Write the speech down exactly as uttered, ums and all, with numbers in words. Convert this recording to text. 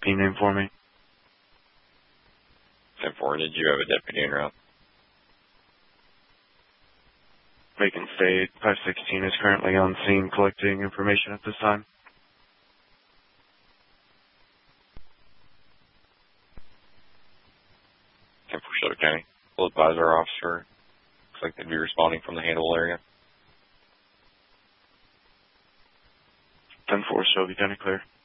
sixteen name for me. ten four, did you have a deputy en route? Macon State, five sixteen is currently on scene collecting information at this time. ten four, Shelby County. We'll advise our officer. Looks like they'd be responding from the Hannibal area. ten four, Shelby County, clear.